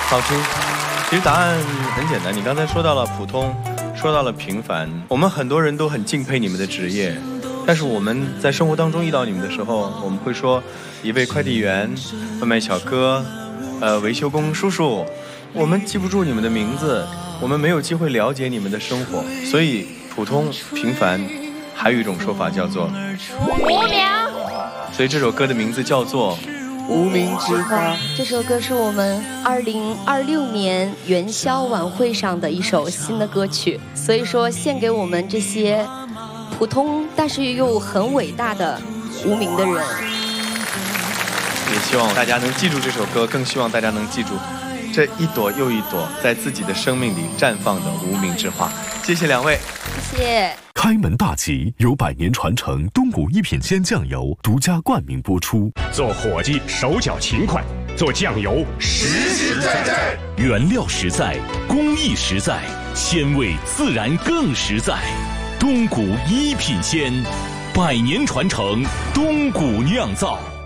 好听。其实答案很简单，你刚才说到了普通，说到了平凡，我们很多人都很敬佩你们的职业，但是我们在生活当中遇到你们的时候，我们会说一位快递员、外卖小哥、维修工叔叔，我们记不住你们的名字，我们没有机会了解你们的生活，所以普通平凡还有一种说法叫做无名。 所以这首歌的名字叫做无名之花。 这首歌是我们2026年元宵晚会上的一首新的歌曲，所以说献给我们这些普通但是又很伟大的无名的人。 也希望大家能记住这首歌，更希望大家能记住这一朵又一朵在自己的生命里绽放的无名之花。谢谢两位， 谢谢。 开门大吉由百年传承东谷一品鲜酱油独家冠名播出。 做伙计手脚勤快，做酱油实实在在， 原料实在，工艺实在，鲜味自然更实在。东谷一品鲜，百年传承，东谷酿造。